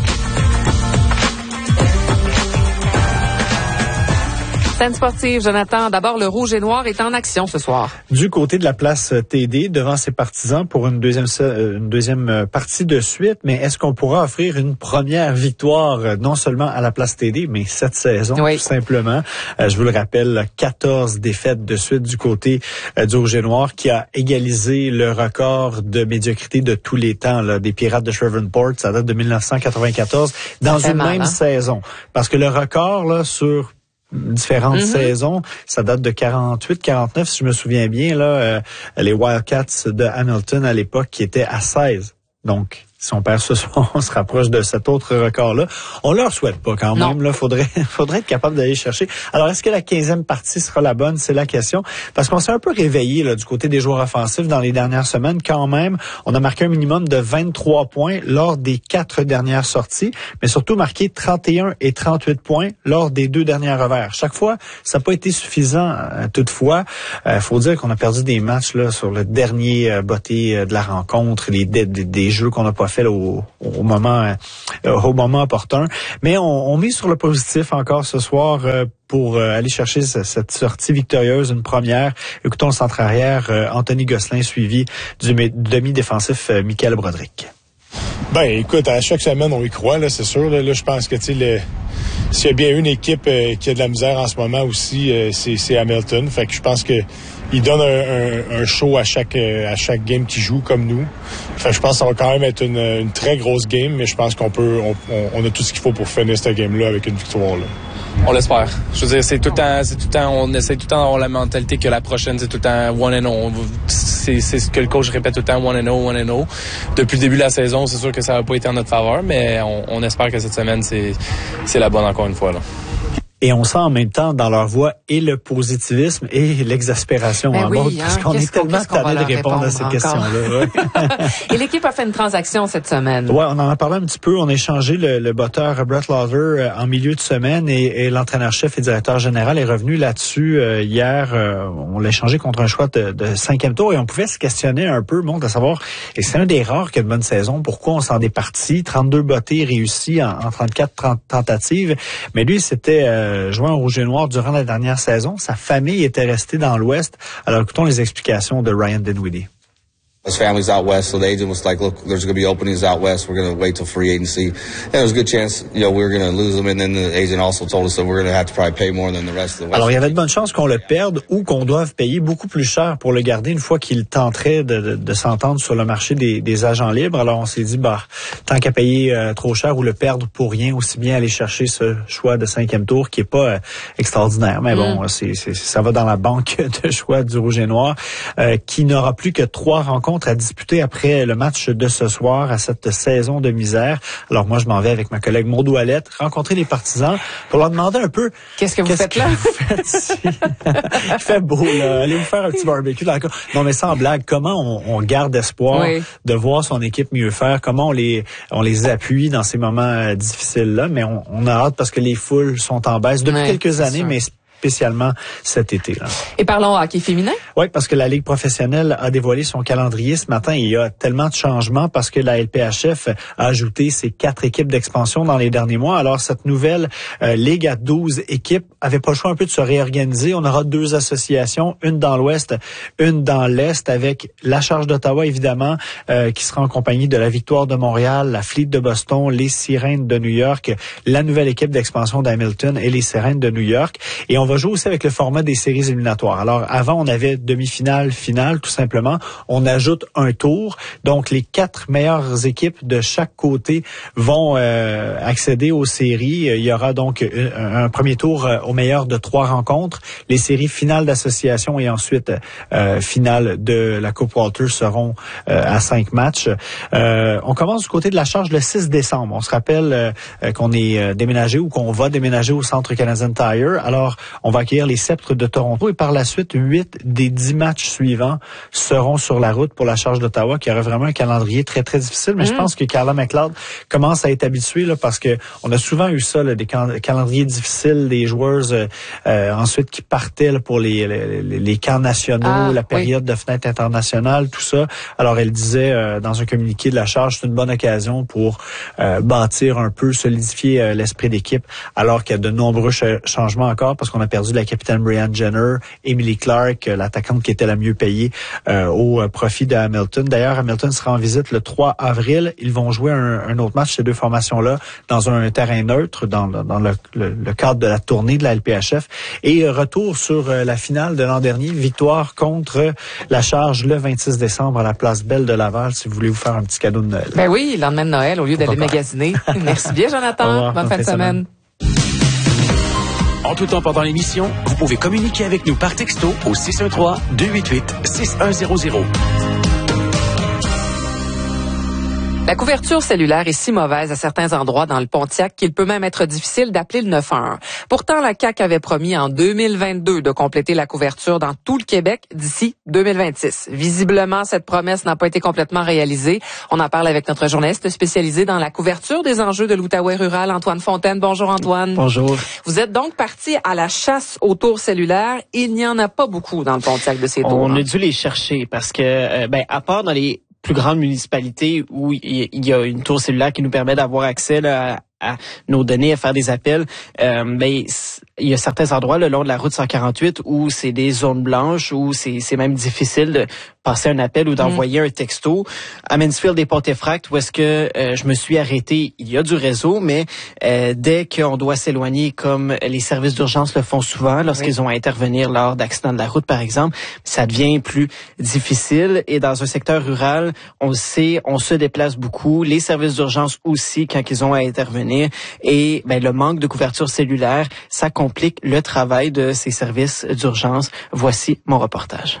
S3: Scène sportive, Jonathan. D'abord, le Rouge et Noir est en action ce soir.
S14: Du côté de la place T D, devant ses partisans pour une deuxième, une deuxième partie de suite. Mais est-ce qu'on pourra offrir une première victoire, non seulement à la place T D, mais cette saison, oui. Tout simplement? Je vous le rappelle, quatorze défaites de suite du côté du Rouge et Noir, qui a égalisé le record de médiocrité de tous les temps là, des Pirates de Shreveport. Ça date de mille neuf cent quatre-vingt-quatorze, dans une
S3: mal,
S14: même
S3: hein?
S14: saison. Parce que le record là sur différentes mm-hmm. saisons. Ça date de quarante-huit quarante-neuf, si je me souviens bien, là, euh, les Wildcats de Hamilton à l'époque qui étaient à seize. Donc, si on perd ce soir, on se rapproche de cet autre record-là. On leur souhaite pas quand même. Non. Là, faudrait, faudrait être capable d'aller chercher. Alors, est-ce que la quinzième partie sera la bonne? C'est la question. Parce qu'on s'est un peu réveillé là, du côté des joueurs offensifs dans les dernières semaines. Quand même, on a marqué un minimum de vingt-trois points lors des quatre dernières sorties, mais surtout marqué trente et un et trente-huit points lors des deux derniers revers. Chaque fois, ça n'a pas été suffisant. Euh, toutefois, il euh, faut dire qu'on a perdu des matchs là sur le dernier euh, botté euh, de la rencontre, les des, des, des jeux qu'on n'a pas fait là, au, au moment euh, au moment opportun. Mais on, on mise sur le positif encore ce soir euh, pour euh, aller chercher ce, cette sortie victorieuse, une première. Écoutons le centre arrière euh, Anthony Gosselin, suivi du, du demi-défensif euh, Michael Broderick.
S15: Ben, écoute, à chaque semaine, on y croit, là, c'est sûr. Là, là je pense que, tu sais, le, s'il y a bien une équipe euh, qui a de la misère en ce moment aussi, euh, c'est, c'est Hamilton. Fait que je pense que il donne un, un, un show à chaque euh, à chaque game qu'il joue, comme nous. Fait que je pense que ça va quand même être une, une très grosse game, mais je pense qu'on peut, on, on a tout ce qu'il faut pour finir cette game-là avec une victoire, là.
S16: On l'espère. Je veux dire, c'est tout le temps, c'est tout le temps, on essaie tout le temps d'avoir la mentalité que la prochaine, c'est tout le temps one and oh. C'est, c'est ce que le coach répète tout le temps, one and oh, one and oh. Depuis le début de la saison, c'est sûr que ça n'a pas été en notre faveur, mais on, on espère que cette semaine, c'est, c'est la bonne encore une fois, là.
S14: Et on sent en même temps dans leur voix et le positivisme et l'exaspération
S3: ben
S14: en
S3: oui,
S14: bord,
S3: hein,
S14: parce qu'on est tellement tanné de répondre à ces
S3: encore?
S14: questions-là. Ouais.
S3: Et l'équipe a fait une transaction cette semaine.
S14: Ouais, on en a parlé un petit peu. On a échangé le, le botteur Brett Lawler en milieu de semaine et, et l'entraîneur-chef et directeur général est revenu là-dessus euh, hier. Euh, on l'a échangé contre un choix de, de cinquième tour et on pouvait se questionner un peu, bon, de savoir, et c'est un des rares qui a de bonne saison, pourquoi on s'en est parti, trente-deux bottées réussies en, en trente-quatre trente tentatives, mais lui, c'était euh, jouant au rouge et noir durant la dernière saison. Sa famille était restée dans l'Ouest. Alors, écoutons les explications de Ryan Dinwiddie.
S17: His family's out west, so the agent was like, look, there's going to be openings out west. We're going to wait till free agency. And there was a good chance, you know, we were going to lose them. And then the agent also told us that we're going to have to probably pay more than the rest of the west.
S14: Alors, il y avait de bonnes chances qu'on le perde ou qu'on doive payer beaucoup plus cher pour le garder une fois qu'il tenterait de, de, de s'entendre sur le marché des, des agents libres. Alors, on s'est dit, bah, tant qu'à payer euh, trop cher ou le perdre pour rien, aussi bien aller chercher ce choix de cinquième tour qui est pas euh, extraordinaire. Mais bon, mm. c'est, c'est, ça va dans la banque de choix du rouge et noir, euh, qui n'aura plus que trois rencontres à disputer après le match de ce soir à cette saison de misère. Alors moi, je m'en vais avec ma collègue Maud Ouellette rencontrer les partisans pour leur demander un peu...
S3: Qu'est-ce que vous
S14: qu'est-ce
S3: faites là?
S14: Vous faites ici? Il fait beau, là. Allez vous faire un petit barbecue dans la cour. Non, mais sans blague, comment on, on garde espoir oui. de voir son équipe mieux faire? Comment on les on les appuie dans ces moments euh, difficiles-là? Mais on, on a hâte parce que les foules sont en baisse depuis oui, quelques années, sûr. mais spécialement cet été. Là.
S3: Et parlons hockey féminin.
S14: Oui, parce que la Ligue professionnelle a dévoilé son calendrier ce matin. Il y a tellement de changements parce que la L P H F a ajouté ses quatre équipes d'expansion dans les derniers mois. Alors, cette nouvelle euh, Ligue à douze équipes avait pas le choix un peu de se réorganiser. On aura deux associations, une dans l'Ouest, une dans l'Est, avec la Charge d'Ottawa, évidemment, euh, qui sera en compagnie de la Victoire de Montréal, la Fleet de Boston, les Sirènes de New York, la nouvelle équipe d'expansion d'Hamilton et les Sirènes de New York. Et on va jouer aussi avec le format des séries éliminatoires. Alors, avant, on avait demi-finale, finale, tout simplement. On ajoute un tour. Donc, les quatre meilleures équipes de chaque côté vont euh, accéder aux séries. Il y aura donc un, un premier tour euh, au meilleur de trois rencontres. Les séries finales d'association et ensuite euh, finale de la Coupe Walter seront euh, à cinq matchs. Euh, on commence du côté de la Charge le six décembre. On se rappelle euh, qu'on est euh, déménagé ou qu'on va déménager au Centre Canadian Tire. Alors, on va accueillir les Sceptres de Toronto et par la suite, huit des dix matchs suivants seront sur la route pour la Charge d'Ottawa, qui aurait vraiment un calendrier très, très difficile. Mais mmh. je pense que Carla McLeod commence à être habituée là, parce que on a souvent eu ça, là, des cal- calendriers difficiles, des joueurs euh, euh, ensuite qui partaient là, pour les, les, les camps nationaux, ah, la période oui. de fenêtre internationale, tout ça. Alors, elle disait euh, dans un communiqué de la Charge, c'est une bonne occasion pour euh, bâtir un peu, solidifier euh, l'esprit d'équipe, alors qu'il y a de nombreux ch- changements encore, parce qu'on a perdu la capitaine Brianne Jenner, Emily Clark, l'attaquante qui était la mieux payée euh, au profit de Hamilton. D'ailleurs, Hamilton sera en visite le trois avril. Ils vont jouer un, un autre match, ces deux formations-là, dans un terrain neutre, dans, dans le, le, le cadre de la tournée de la L P H F. Et retour sur la finale de l'an dernier, victoire contre la Charge le vingt-six décembre à la place Belle de Laval, si vous voulez vous faire un petit cadeau de Noël.
S3: Ben oui, le lendemain de Noël, au lieu d'aller magasiner. Merci bien, Jonathan. Bonne fin de semaine. semaine.
S2: En tout temps pendant l'émission, vous pouvez communiquer avec nous par texto au six un trois, deux huit huit, six un zéro zéro.
S3: La couverture cellulaire est si mauvaise à certains endroits dans le Pontiac qu'il peut même être difficile d'appeler le neuf un un. Pourtant, la C A Q avait promis en deux mille vingt-deux de compléter la couverture dans tout le Québec d'ici deux mille vingt-six. Visiblement, cette promesse n'a pas été complètement réalisée. On en parle avec notre journaliste spécialisé dans la couverture des enjeux de l'Outaouais rural, Antoine Fontaine. Bonjour Antoine.
S18: Bonjour.
S3: Vous êtes donc parti à la chasse aux tours cellulaires. Il n'y en a pas beaucoup dans le Pontiac de ces tours.
S18: On
S3: hein?
S18: a dû les chercher parce que, euh, ben, à part dans les plus grandes municipalités où il y a une tour cellulaire qui nous permet d'avoir accès là, à, à nos données, à faire des appels, euh, ben, il y a certains endroits le long de la route cent quarante-huit où c'est des zones blanches, où c'est, c'est même difficile de passer un appel ou d'envoyer mmh. un texto. À Mansfield et Pontefract, où est-ce que euh, je me suis arrêté, il y a du réseau, mais euh, dès qu'on doit s'éloigner, comme les services d'urgence le font souvent, lorsqu'ils oui. ont à intervenir lors d'accidents de la route, par exemple, ça devient plus difficile. Et dans un secteur rural, on le sait, on se déplace beaucoup. Les services d'urgence aussi, quand ils ont à intervenir. Et ben, le manque de couverture cellulaire, ça complique le travail de ces services d'urgence. Voici mon reportage.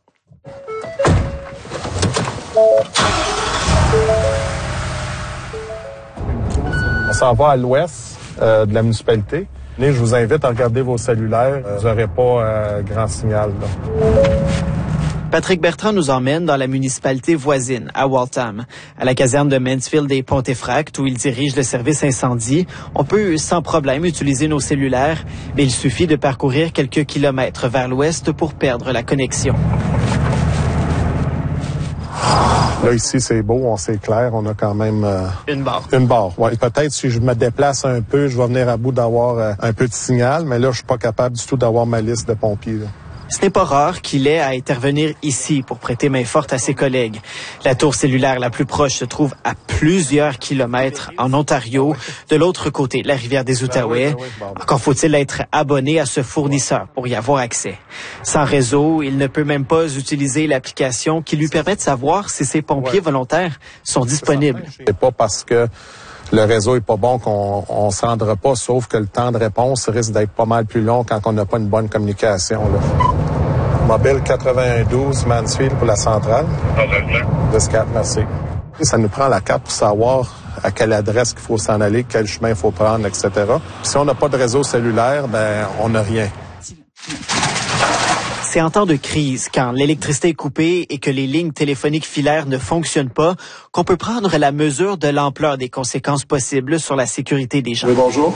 S19: On s'en va à l'ouest euh, de la municipalité. Je vous invite à regarder vos cellulaires. Vous n'aurez pas euh, grand signal. Là.
S18: Patrick Bertrand nous emmène dans la municipalité voisine, à Waltham, à la caserne de Mansfield et Pontefract, où il dirige le service incendie. On peut sans problème utiliser nos cellulaires, mais il suffit de parcourir quelques kilomètres vers l'ouest pour perdre la connexion.
S19: Là, ici, c'est beau, on s'éclaire, on a quand même... Euh,
S18: une barre.
S19: Une barre, oui. Peut-être si je me déplace un peu, je vais venir à bout d'avoir euh, un peu de signal, mais là, je suis pas capable du tout d'avoir ma liste de pompiers. Là.
S18: Ce n'est pas rare qu'il ait à intervenir ici pour prêter main forte à ses collègues. La tour cellulaire la plus proche se trouve à plusieurs kilomètres en Ontario, de l'autre côté, la rivière des Outaouais. Encore faut-il être abonné à ce fournisseur pour y avoir accès. Sans réseau, il ne peut même pas utiliser l'application qui lui permet de savoir si ses pompiers volontaires sont disponibles.
S19: C'est pas parce que le réseau est pas bon qu'on on se rendra pas, sauf que le temps de réponse risque d'être pas mal plus long quand on n'a pas une bonne communication. Là. Mobile quatre-vingt-douze Mansfield pour la centrale. dix quatre, merci. Ça nous prend la carte pour savoir à quelle adresse qu'il faut s'en aller, quel chemin il faut prendre, et cetera. Puis si on n'a pas de réseau cellulaire, ben on n'a rien.
S18: C'est en temps de crise, quand l'électricité est coupée et que les lignes téléphoniques filaires ne fonctionnent pas, qu'on peut prendre la mesure de l'ampleur des conséquences possibles sur la sécurité des gens.
S19: Oui, bonjour.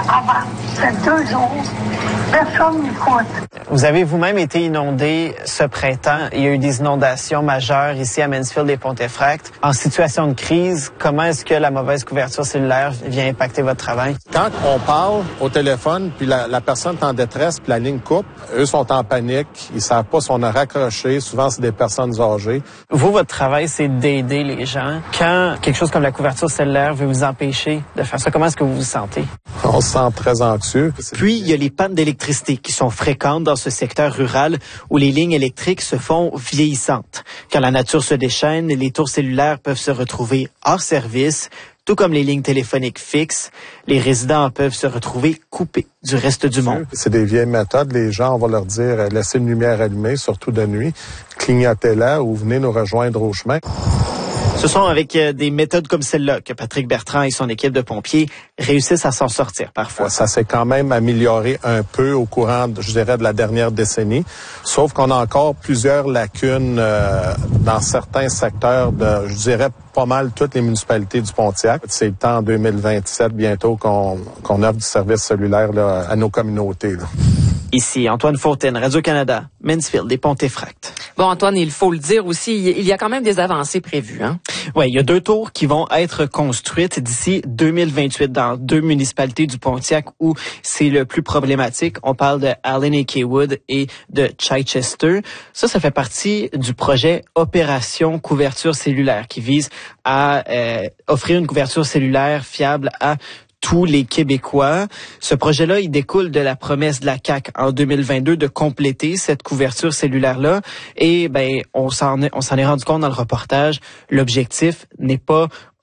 S20: C'est deux jours. Personne n'écoute.
S18: Vous avez vous-même été inondé ce printemps. Il y a eu des inondations majeures ici à Mansfield et Pontefract. En situation de crise, comment est-ce que la mauvaise couverture cellulaire vient impacter votre travail?
S19: Quand on parle au téléphone, puis la, la personne est en détresse, puis la ligne coupe, eux sont en panique. Ils savent pas si on a raccroché. Souvent, c'est des personnes âgées.
S18: Vous, votre travail, c'est d'aider les gens. Quand quelque chose comme la couverture cellulaire veut vous empêcher de faire ça, comment est-ce que vous vous sentez?
S19: On se sent très anxieux.
S18: Puis, il y a les pannes d'électricité qui sont fréquentes dans ce secteur rural où les lignes électriques se font vieillissantes. Quand la nature se déchaîne, les tours cellulaires peuvent se retrouver hors service. Tout comme les lignes téléphoniques fixes, les résidents peuvent se retrouver coupés du reste du monde.
S19: C'est des vieilles méthodes. Les gens, on va leur dire, laissez une lumière allumée, surtout de nuit, clignotez-la ou venez nous rejoindre au chemin.
S18: Ce sont avec des méthodes comme celle-là que Patrick Bertrand et son équipe de pompiers réussissent à s'en sortir parfois.
S19: Ça s'est quand même amélioré un peu au courant, je dirais, de la dernière décennie. Sauf qu'on a encore plusieurs lacunes euh, dans certains secteurs de, je dirais, pas mal toutes les municipalités du Pontiac. C'est le temps en deux mille vingt-sept bientôt qu'on qu'on offre du service cellulaire là, à nos communautés. Là.
S18: Ici, Antoine Fontaine, Radio-Canada, Mansfield et Pontefract.
S3: Bon, Antoine, il faut le dire aussi, il y a quand même des avancées prévues, hein?
S18: Oui, il y a deux tours qui vont être construites d'ici deux mille vingt-huit dans deux municipalités du Pontiac où c'est le plus problématique. On parle de Allen et Kaywood et de Chichester. Ça, ça fait partie du projet Opération Couverture Cellulaire qui vise à euh, offrir une couverture cellulaire fiable à tous les Québécois. Ce projet-là, il découle de la promesse de la C A Q en deux mille vingt-deux de compléter cette couverture cellulaire-là. Et ben, on s'en est, on s'en est rendu compte dans le reportage. L'objectif n'est pas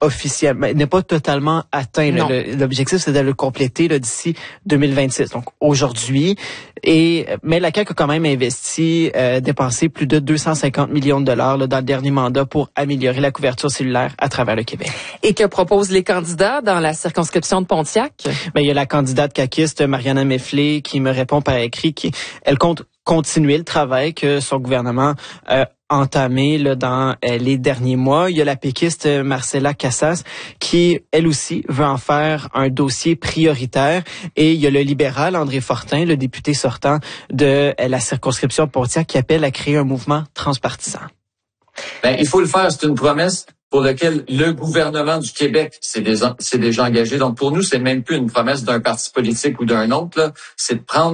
S18: officiellement, n'est pas totalement atteint. Là. Le, l'objectif, c'est de le compléter là, d'ici deux mille vingt-six. Donc aujourd'hui, et mais la C A Q a quand même investi, euh, dépensé plus de deux cent cinquante millions de dollars là, dans le dernier mandat pour améliorer la couverture cellulaire à travers le Québec.
S3: Et que proposent les candidats dans la circonscription de Pontiac?
S18: Ben, il y a la candidate caquiste Mariana Mefflé qui me répond par écrit qu'elle compte continuer le travail que son gouvernement a entamé là, dans euh, les derniers mois. Il y a la péquiste Marcella Cassas qui, elle aussi, veut en faire un dossier prioritaire. Et il y a le libéral André Fortin, le député sortant de euh, la circonscription de Pontiac, qui appelle à créer un mouvement transpartisan.
S21: Ben, il faut le faire. C'est une promesse pour laquelle le gouvernement du Québec s'est déjà, s'est déjà engagé. Donc, pour nous, c'est même plus une promesse d'un parti politique ou d'un autre, là. C'est de prendre